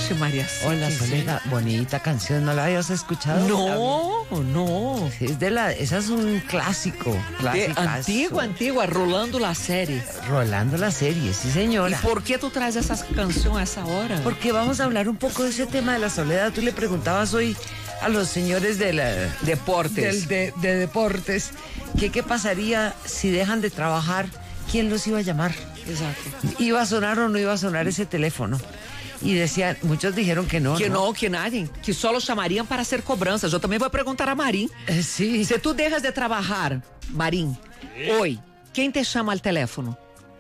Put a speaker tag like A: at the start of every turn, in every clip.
A: noche, María.
B: Hola, Soledad. Bonita canción, ¿no la habías escuchado?
A: No.
B: Esa es un clásico.
A: Antigua, Rolando la Serie.
B: Rolando la Serie, sí, señora.
A: ¿Y por qué tú traes esa canción a esa hora?
B: Porque vamos a hablar un poco de ese tema de la soledad. Tú le preguntabas hoy a los señores de
A: Deportes.
B: de deportes que qué pasaría si dejan de trabajar, quién los iba a llamar.
A: Exato.
B: ¿Iba a sonar o no iba a sonar esse telefone? E decían, muitos dijeron que não.
A: Que nadie, que só lo chamariam para hacer cobranças. Eu também vou perguntar a Marim.
B: Sí.
A: Se tu dejas de trabalhar, Marim, hoy, quem te chama al teléfono?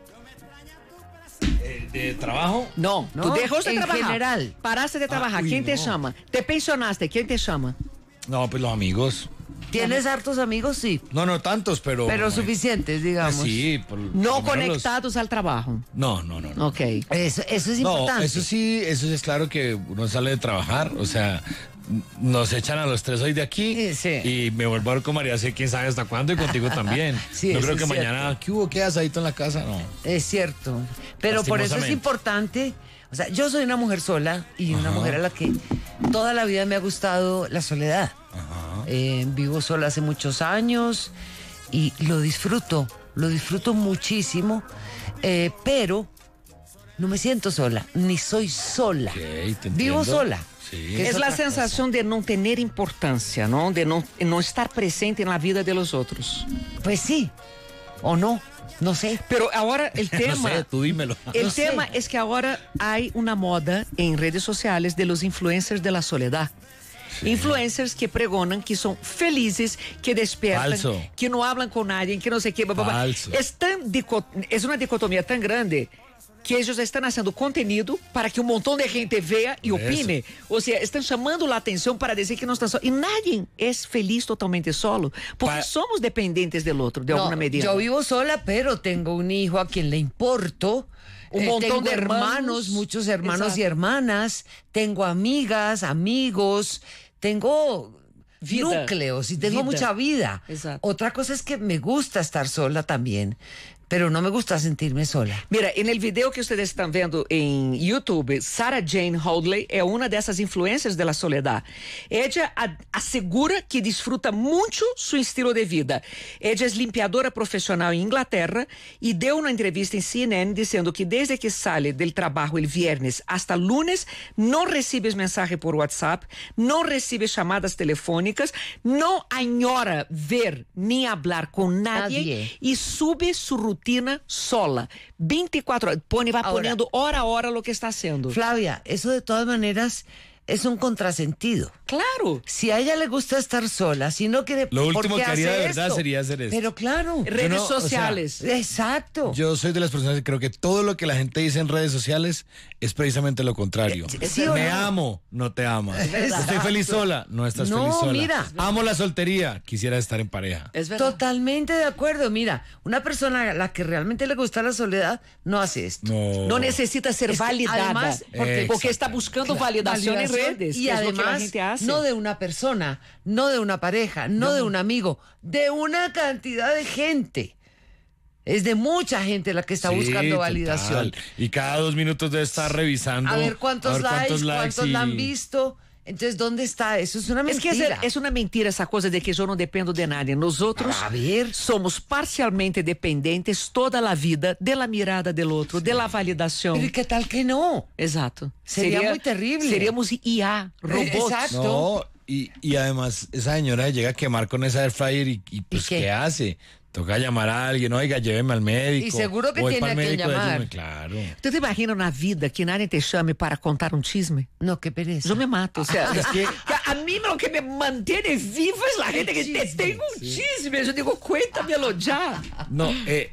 C: ¿De trabajo?
A: No, tú dejas de trabajar.
B: En general.
A: Paraste de trabajar, ¿quién te llama? Te pensionaste, ¿quién te llama?
C: No, pues los amigos.
B: ¿Tienes hartos amigos? Sí.
C: No tantos, pero...
B: Pero suficientes, digamos.
C: Sí.
A: No conectados al trabajo.
C: No.
A: Ok.
B: Eso es importante.
C: No, eso sí es claro que uno sale de trabajar, o sea, nos echan a los tres hoy de aquí y me vuelvo a ver con María, sé quién sabe hasta cuándo y contigo también.
B: Sí,
C: no creo que
B: es
C: mañana, ¿qué hubo? ¿Qué asadito en la casa? No.
B: Es cierto. Pero por eso es importante. O sea, yo soy una mujer sola y una mujer a la que toda la vida me ha gustado la soledad. Vivo sola hace muchos años y lo disfruto muchísimo, pero no me siento sola, ni soy sola. Vivo sola.
C: Sí.
A: Es la sensación de no tener importancia, ¿no? De no estar presente en la vida de los otros.
B: Pues sí, o no. No sé.
A: Pero ahora el tema...
C: No sé, tú dímelo.
A: El tema es que ahora hay una moda en redes sociales de los influencers de la soledad. Sí. Influencers que pregonan que son felices, que despiertan,
C: Falso.
A: que no hablan con nadie, que no sé qué.
C: Falso.
A: Es una dicotomía tan grande que ellos están haciendo contenido para que un montón de gente vea y opine. O sea, están llamando la atención para decir que no están solos. Y nadie es feliz totalmente solo, porque somos dependientes del otro, de alguna medida.
B: Yo vivo sola, pero tengo un hijo a quien le importo.
A: Un montón de hermanos,
B: muchos hermanos y hermanas. Tengo amigas, amigos, tengo núcleos y tengo mucha vida.
A: Exacto.
B: Otra cosa es que me gusta estar sola también, pero no me gusta sentirme sola.
A: Mira, en el video que ustedes están viendo en YouTube, Sarah Jane Hoadley es una de esas influencers de la soledad. Ella asegura que disfruta mucho su estilo de vida. Ella es limpiadora profesional en Inglaterra y dio una entrevista en CNN diciendo que desde que sale del trabajo el viernes hasta lunes no recibe mensaje por WhatsApp, no recibe llamadas telefónicas, no añora ver ni hablar con nadie. Y sube su rutina sola, 24 horas, va poniendo hora a hora lo que está haciendo.
B: Flavia, eso de todas maneras es un contrasentido.
A: Claro.
B: Si a ella le gusta estar sola, si no quiere...
C: Lo último que haría de verdad sería hacer esto.
B: Pero claro.
A: Redes sociales.
B: O sea, exacto.
C: Yo soy de las personas que creo que todo lo que la gente dice en redes sociales es precisamente lo contrario. Me amo, no te amas. Estoy feliz sola, no estás feliz sola.
B: Mira.
C: Amo la soltería, quisiera estar en pareja.
A: Es verdad.
B: Totalmente de acuerdo. Mira, una persona a la que realmente le gusta la soledad no hace esto.
A: No necesita ser validada.
B: Además,
A: porque está buscando validación en redes.
B: Y además,
A: es lo que la gente hace.
B: no de una persona, no de una pareja, no de un amigo, de una cantidad de gente. Es de mucha gente la que está buscando validación.
C: Total. Y cada 2 minutos debe estar revisando.
B: A ver cuántos likes la han visto. Entonces, ¿dónde está? Eso es una mentira.
A: Es una mentira esa cosa de que yo no dependo de nadie. Nosotros somos parcialmente dependentes toda la vida de la mirada del otro, de la validación.
B: Pero ¿y qué tal que no?
A: Exacto.
B: Sería muy terrible.
A: Seríamos IA, robots.
B: Exacto.
C: No, y además esa señora llega a quemar con esa air fryer y pues ¿qué hace? Toca llamar a alguien, oiga, lléveme al médico.
B: Y seguro que tiene que llamar.
C: Claro.
A: ¿Tú te imaginas una vida que nadie te llame para contar un chisme?
B: No, qué pereza.
A: Yo me mato. O sea,
C: es que
A: a mí lo que me mantiene viva es la gente que te tengo un chisme. Yo digo, cuéntamelo ya.
C: No,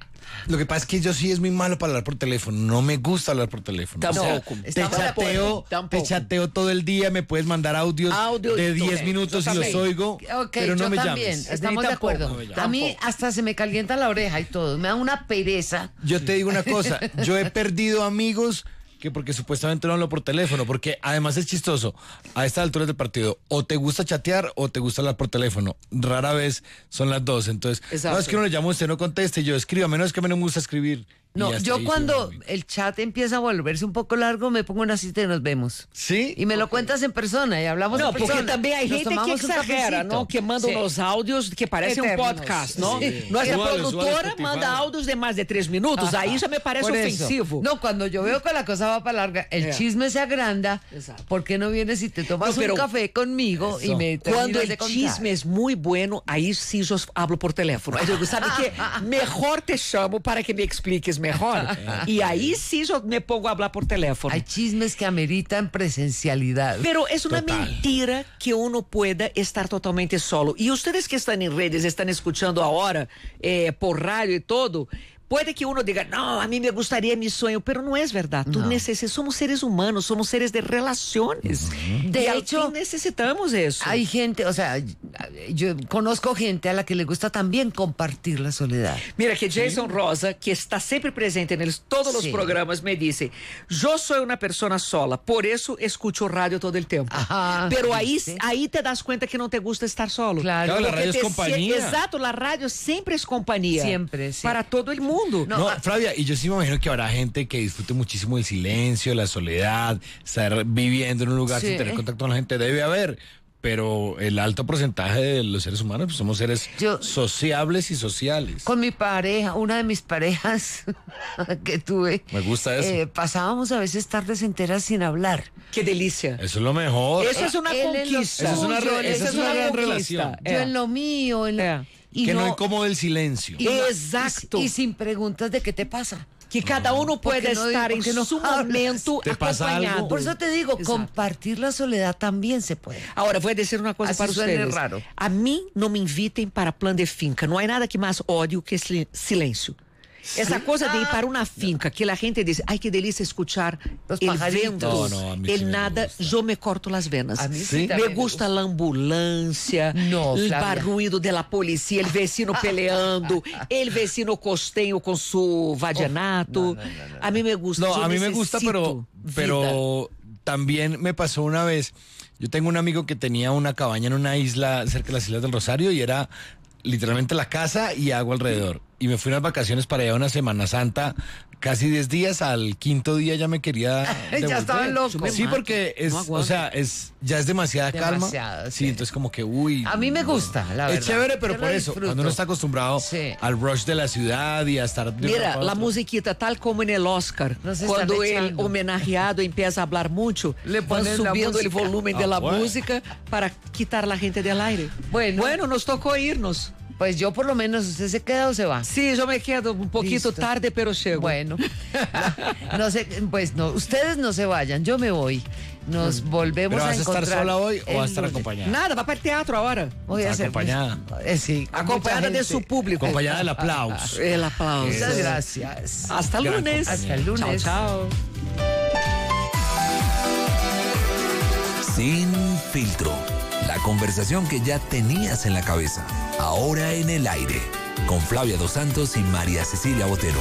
C: lo que pasa es que yo sí es muy malo para hablar por teléfono. No me gusta hablar por teléfono.
A: Tampoco.
C: O sea, te chateo todo el día, me puedes mandar audios de 10 minutos y los oigo, pero no me llames.
B: Estamos de acuerdo. A mí hasta se me calienta la oreja y todo. Me da una pereza.
C: Yo te digo una cosa, yo he perdido amigos que porque supuestamente no hablo por teléfono, porque además es chistoso, a estas alturas del partido, o te gusta chatear o te gusta hablar por teléfono, rara vez son las dos, entonces, no es que uno le llamo, usted no conteste, yo escribo, a menos que a mí no me gusta escribir,
B: No,
C: hasta
B: yo
C: ahí
B: cuando
C: sí,
B: el chat empieza a volverse un poco largo, me pongo una cita y nos vemos.
C: ¿Sí?
B: Y me lo cuentas en persona y hablamos
A: Não,
B: en persona.
A: porque também há
B: Nos
A: gente que
B: tomamos un
A: exagera,
B: cafecito.
A: não? Que manda
B: Sí.
A: uns áudios que parecem um
B: Eternos.
A: podcast, não?
B: Sí.
A: Nossa
C: Igual,
A: produtora
C: Spotify.
A: manda áudios de mais de 3 minutos, aí já me parece
B: Por eso.
A: ofensivo.
B: No, cuando yo veo que la cosa va para larga, el chisme se agranda.
A: Exacto.
B: ¿Por qué no vienes y te tomas
A: No, pero-
B: un café conmigo y me
A: Quando
B: terminas
A: o
B: de contar?
A: chisme é muito bueno, aí sim eu hablo por teléfono. Eu digo, sabe que melhor te chamo para que me expliques melhor. E aí sim eu me pongo a falar por teléfono.
B: Hay chismes que ameritan presencialidad.
A: Pero es una
C: Total.
A: mentira que uno pueda estar totalmente solo. Y ustedes que están en redes, están escuchando ahora por radio y todo, puede que uno diga, no, a mí me gustaría mi sueño, pero no es verdad. Tú
B: No.
A: somos seres humanos, somos seres de relaciones.
B: De
A: y al
B: hecho,
A: fin necesitamos eso.
B: Hay gente, o sea, yo conozco gente a la que le gusta también compartir la soledad.
A: Mira que Jason Rosa, que está sempre presente en todos los
B: Sí.
A: programas, me dice, yo soy una persona sola, por eso escucho radio todo el tiempo.
B: Ajá,
A: Pero ahí
B: ¿viste?
A: te das cuenta que no te gusta estar solo.
B: Claro.
C: Claro, la
A: Porque
C: radio es compañía.
A: Exato, la radio siempre es compañía.
B: Siempre, sí.
A: Para todo el mundo.
C: No, Flavia, y yo sí me imagino que habrá gente que disfrute muchísimo del silencio, la soledad, estar viviendo en un lugar
B: Sí.
C: sin tener contacto con la gente. Debe haber, pero el alto porcentaje de los seres humanos pues, somos seres sociables y sociales.
B: Con mi pareja, una de mis parejas que tuve.
C: Me gusta eso.
B: Pasábamos a veces tardes enteras sin hablar.
A: Qué delicia.
C: Eso es lo mejor.
A: Eso es una
B: Él en lo
A: conquista.
C: Eso es una
B: suyo,
C: esa es una gran relación.
B: Yo en lo mío, en lo-
A: Eh.
B: y
C: Que no incómodo el silencio.
B: y no-
A: Exacto.
B: y sin preguntas de qué te pasa.
A: Que cada uno pueda
B: Porque no-
A: estar en
B: porque no
A: su
B: hablas.
A: momento
C: ¿Te pasa
A: acompañado.
C: algo?
B: Por eso te digo,
A: Exacto.
B: compartir la soledad también se puede.
A: Ahora, voy a decir una cosa
B: Así
A: para
B: suene
A: ustedes.
B: raro.
A: A mí no me inviten para plan de finca. No hay nada que más odio que silencio. Esa cosa de ir para una finca, que la gente dice, ay, qué delicia escuchar
B: Los
A: el
B: pajaritos.
A: viento,
C: No, a mí sí
A: el
C: me
A: nada,
C: gusta.
A: yo me corto las venas.
B: A mí sí
C: ¿Sí?
A: Me
B: también
A: gusta la ambulancia,
B: No,
A: el
B: Flavia.
A: barulho de la policía, el vecino peleando, el vecino costeño con su vallenato. A mí me gusta.
C: No,
A: yo
C: a mí me gusta,
A: necesito
C: pero también me pasó una vez. Yo tengo un amigo que tenía una cabaña en una isla cerca de las Islas del Rosario y era literalmente la casa y agua alrededor. Y me fui unas vacaciones para allá una Semana Santa, casi 10 días, al quinto día ya me quería
B: Ya
C: devolver.
B: estaban locos.
A: Yo me
C: Sí,
A: mato,
C: porque es,
A: no aguanto.
C: o sea, ya es demasiada
B: Demasiado,
C: calma.
B: sí.
C: Sí, entonces como que, uy.
B: A mí me gusta, la verdad.
C: Es chévere, pero
B: Yo
C: por
B: lo
C: eso,
B: disfruto.
C: cuando uno está acostumbrado
B: Sí.
C: al rush de la ciudad y a estar de una
A: Mira,
C: para
A: la
C: otra.
A: musiquita, tal como en el Oscar,
B: Nos están
A: cuando el
B: echando.
A: homenajeado empieza a hablar mucho,
B: Le
A: van
B: ponen la
A: subiendo el
B: música.
A: volumen de
C: Ah,
A: la
C: bueno.
A: música para quitar la gente del aire.
B: Bueno.
A: Nos tocó irnos.
B: Pues yo por lo menos, ¿usted se queda o se va?
A: Sí, yo me quedo un poquito
B: Listo.
A: tarde, pero llego.
B: Bueno, no sé, pues no, ustedes no se vayan, yo me voy. Nos volvemos
C: ¿Pero vas a estar
B: encontrar
C: sola hoy o
B: el
C: vas a estar
B: lunes.
C: acompañada?
A: Nada, va para el teatro ahora.
B: Voy a hacer
C: Acompañada.
B: Sí, con
A: Acompañada
B: mucha
A: de su
B: gente.
A: público.
C: Acompañada del aplauso.
A: El aplauso.
B: Muchas gracias.
A: Hasta el
C: Gran
A: lunes.
B: Hasta el lunes.
A: Chao, chao.
D: Sin filtro. La conversación que ya tenías en la cabeza. Ahora en el aire. Con Flavia Dos Santos y María Cecilia Botero.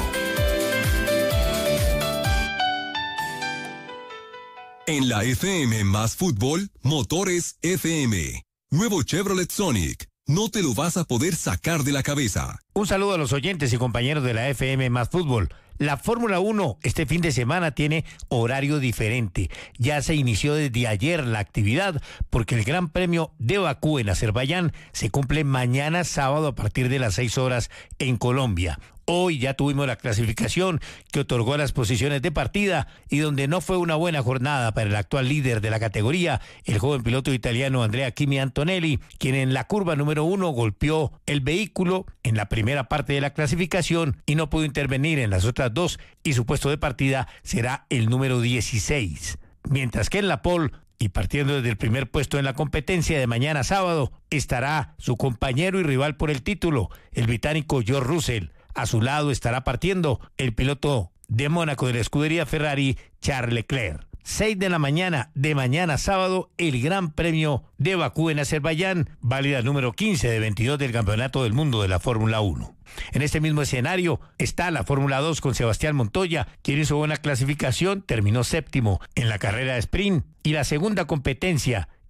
E: En la FM más fútbol, Motores FM. Nuevo Chevrolet Sonic. No te lo vas a poder sacar de la cabeza.
F: Un saludo a los oyentes y compañeros de la FM más fútbol. La Fórmula 1 este fin de semana tiene horario diferente. Ya se inició desde ayer la actividad porque el Gran Premio de Bakú en Azerbaiyán se cumple mañana sábado a partir de las 6 horas en Colombia. Hoy ya tuvimos la clasificación que otorgó las posiciones de partida y donde no fue una buena jornada para el actual líder de la categoría, el joven piloto italiano Andrea Kimi Antonelli, quien en la curva número 1 golpeó el vehículo en la primera parte de la clasificación y no pudo intervenir en las otras dos y su puesto de partida será el número 16. Mientras que en la pole y partiendo desde el primer puesto en la competencia de mañana sábado estará su compañero y rival por el título, el británico George Russell. A su lado estará partiendo el piloto de Mónaco de la escudería Ferrari, Charles Leclerc. 6 de la mañana de mañana sábado, el Gran Premio de Bakú en Azerbaiyán, válida número 15 de 22 del Campeonato del Mundo de la Fórmula 1. En este mismo escenario está la Fórmula 2 con Sebastián Montoya, quien hizo buena clasificación, terminó séptimo en la carrera de sprint, y la segunda competencia que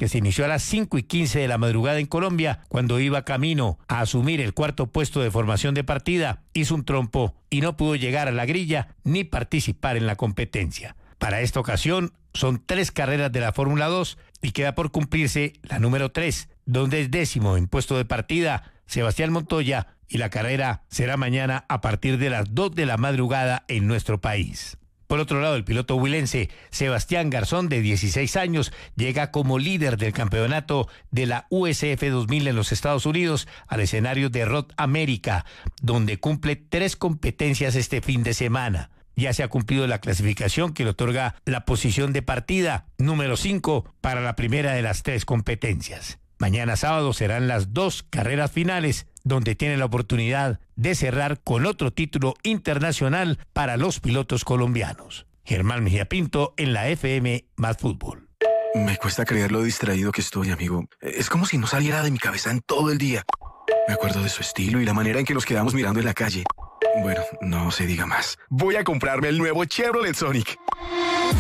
F: que se inició a las 5:15 de la madrugada en Colombia, cuando iba camino a asumir el cuarto puesto de formación de partida, hizo un trompo y no pudo llegar a la grilla ni participar en la competencia. Para esta ocasión son 3 carreras de la Fórmula 2 y queda por cumplirse la número 3, donde es 10º en puesto de partida Sebastián Montoya, y la carrera será mañana a partir de las 2 de la madrugada en nuestro país. Por otro lado, el piloto huilense Sebastián Garzón, de 16 años, llega como líder del campeonato de la USF 2000 en los Estados Unidos al escenario de Road America, donde cumple 3 competencias este fin de semana. Ya se ha cumplido la clasificación que le otorga la posición de partida número 5 para la primera de las 3 competencias. Mañana sábado serán las 2 carreras finales, donde tiene la oportunidad de cerrar con otro título internacional para los pilotos colombianos. Germán Mejía Pinto en la FM Más Fútbol.
G: Me cuesta creer lo distraído que estoy, amigo. Es como si no saliera de mi cabeza en todo el día. Me acuerdo de su estilo y la manera en que nos quedamos mirando en la calle. Bueno, no se diga más. Voy a comprarme el nuevo Chevrolet Sonic.